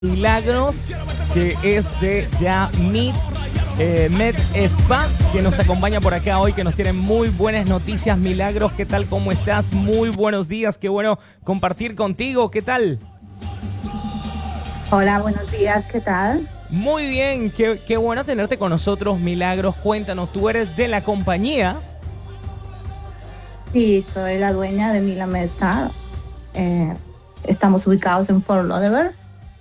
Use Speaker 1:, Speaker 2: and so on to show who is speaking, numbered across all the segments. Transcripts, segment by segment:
Speaker 1: Milagros, que es de ya Med Spa, que nos acompaña por acá hoy, que nos tiene muy buenas noticias. Milagros, ¿qué tal? ¿Cómo estás? Muy buenos días, qué bueno compartir contigo, ¿qué tal?
Speaker 2: Hola, buenos días, ¿qué tal?
Speaker 1: Muy bien, qué bueno tenerte con nosotros, Milagros. Cuéntanos, tú eres de la compañía.
Speaker 2: Sí, soy la dueña de Mila Mesta. Eh, Estamos ubicados en Fort Lauderdale.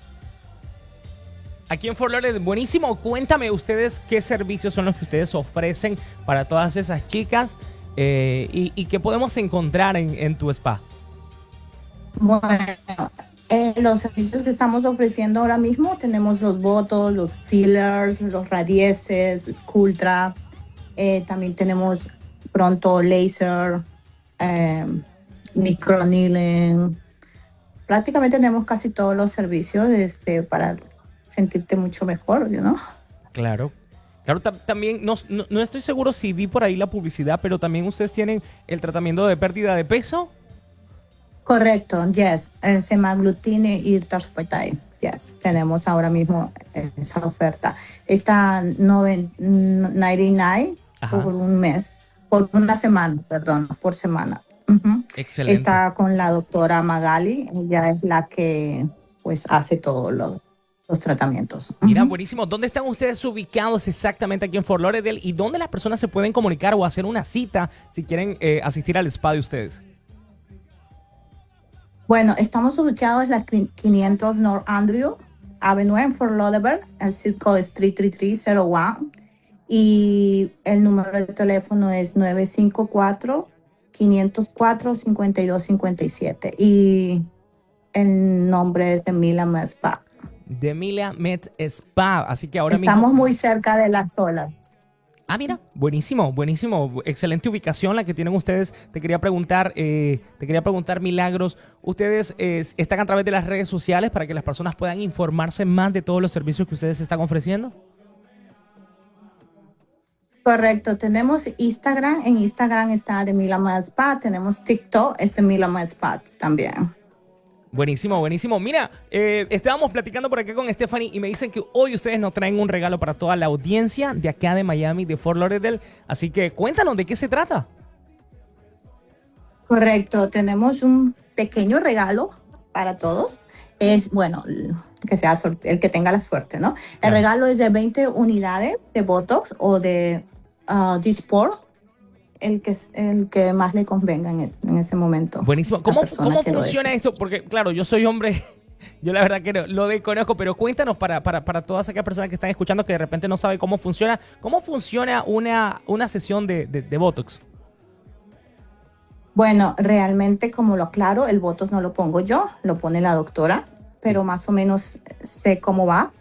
Speaker 1: Aquí en Fort Lauderdale, buenísimo. Cuéntame ustedes qué servicios son los que ustedes ofrecen para todas esas chicas y qué podemos encontrar en tu spa.
Speaker 2: Bueno, los servicios que estamos ofreciendo ahora mismo tenemos los botos, los fillers, los radieses, Sculptra. También tenemos pronto laser, eh, microneedling. Prácticamente tenemos casi todos los servicios para sentirte mucho mejor, ¿no?
Speaker 1: Claro. Claro, también no estoy seguro si vi por ahí la publicidad, pero también ustedes tienen el tratamiento de pérdida de peso.
Speaker 2: Correcto, yes. El semaglutine y tirzepatide. Yes, tenemos ahora mismo esa oferta. Está 99
Speaker 1: Ajá.
Speaker 2: por un mes, por una semana, perdón, por semana. Ujú.
Speaker 1: Excelente.
Speaker 2: Está con la doctora Magali, ella es la que pues hace todos los tratamientos.
Speaker 1: Mira,
Speaker 2: Ujú.
Speaker 1: buenísimo. ¿Dónde están ustedes ubicados exactamente aquí en Fort Lauderdale y dónde las personas se pueden comunicar o hacer una cita si quieren asistir al spa de ustedes?
Speaker 2: Bueno, estamos ubicados en la 500 North Andrew Avenue en Fort Lauderdale, el zip code es 33301 y el número de teléfono es 954-504-5257 y el nombre es de Mila Mespa.
Speaker 1: De Emilia Med Spa. Así que ahora mismo.
Speaker 2: Estamos muy cerca de las olas.
Speaker 1: Ah, mira, buenísimo, buenísimo. Excelente ubicación la que tienen ustedes. Te quería preguntar, Milagros, ¿ustedes están a través de las redes sociales para que las personas puedan informarse más de todos los servicios que ustedes están ofreciendo?
Speaker 2: Correcto, tenemos Instagram, en Instagram está de Mila Mespa, tenemos TikTok, es de Mila Mespa también.
Speaker 1: Buenísimo, buenísimo. Mira, estábamos platicando por acá con Stephanie y me dicen que hoy ustedes nos traen un regalo para toda la audiencia de acá de Miami, de Fort Lauderdale. Así que cuéntanos de qué se trata.
Speaker 2: Correcto, tenemos un pequeño regalo para todos. Es, bueno, que sea el que tenga la suerte, ¿no? El
Speaker 1: Claro.
Speaker 2: regalo es de 20 unidades de Botox o de Dysport, el que más le convenga en ese momento
Speaker 1: Buenísimo.
Speaker 2: a la
Speaker 1: ¿Cómo
Speaker 2: persona que lo
Speaker 1: funciona
Speaker 2: desee.
Speaker 1: esto? Porque, claro, yo soy hombre, yo la verdad que lo desconozco, pero cuéntanos para todas aquellas personas que están escuchando que de repente no saben cómo funciona una sesión de Botox.
Speaker 2: Bueno, realmente, como lo aclaro, el Botox no lo pongo yo, lo pone la doctora,
Speaker 1: Sí.
Speaker 2: pero más o menos sé cómo va.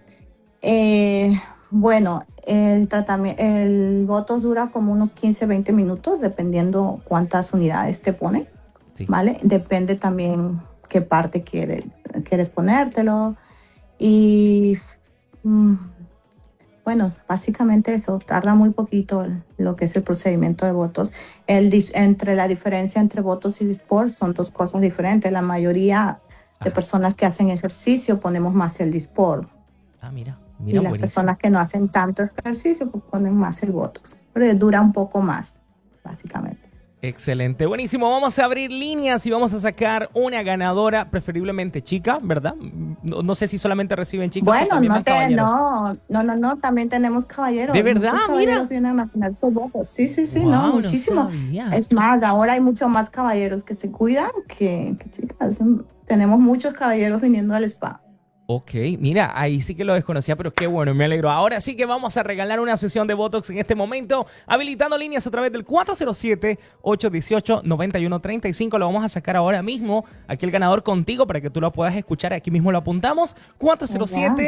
Speaker 2: Bueno, el Botox dura como unos 15, 20 minutos, dependiendo cuántas unidades te pone,
Speaker 1: Sí.
Speaker 2: ¿vale? Depende también qué parte quieres ponértelo. Y mm, bueno, básicamente eso, tarda muy poquito lo que es el procedimiento de Botox. Entre la diferencia entre Botox y Dysport son dos cosas diferentes. La mayoría de
Speaker 1: Ajá.
Speaker 2: personas que hacen ejercicio ponemos más el Dysport
Speaker 1: Ah, mira,
Speaker 2: y
Speaker 1: mira,
Speaker 2: las
Speaker 1: buenísimo.
Speaker 2: personas que no hacen tanto ejercicio pues ponen más el Botox. Pero dura un poco más, básicamente.
Speaker 1: Excelente, buenísimo. Vamos a abrir líneas y vamos a sacar una ganadora, preferiblemente chica, ¿verdad? No sé si solamente reciben chicas o
Speaker 2: Bueno,
Speaker 1: también van caballeros.
Speaker 2: no, también tenemos
Speaker 1: De
Speaker 2: caballeros.
Speaker 1: verdad,
Speaker 2: Muchos
Speaker 1: mira.
Speaker 2: caballeros vienen a poner sus votos. Sí, sí, sí, no,
Speaker 1: Wow, no
Speaker 2: muchísimo.
Speaker 1: sabía.
Speaker 2: Es más, ahora hay muchos más caballeros que se cuidan que chicas. Tenemos muchos caballeros viniendo al spa.
Speaker 1: Ok, mira, ahí sí que lo desconocía, pero qué bueno, me alegro. Ahora sí que vamos a regalar una sesión de Botox en este momento, habilitando líneas a través del 407-818-9135. Lo vamos a sacar ahora mismo, aquí el ganador contigo, para que tú lo puedas escuchar. Aquí mismo lo apuntamos,
Speaker 2: Ya.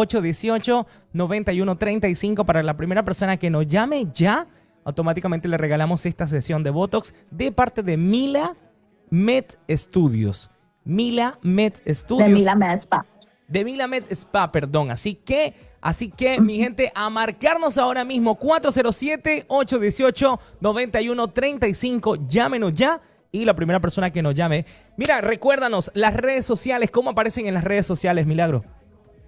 Speaker 1: 407-818-9135. Para la primera persona que nos llame ya, automáticamente le regalamos esta sesión de Botox de parte de Mila Med Studios. Mila Med
Speaker 2: De
Speaker 1: Studios.
Speaker 2: Mila Med Spa.
Speaker 1: De Milamed Spa, perdón. Así que, mi gente, a marcarnos ahora mismo 407-818-9135. Llámenos ya y la primera persona que nos llame. Mira, recuérdanos las redes sociales, ¿cómo aparecen en las redes sociales, Milagro?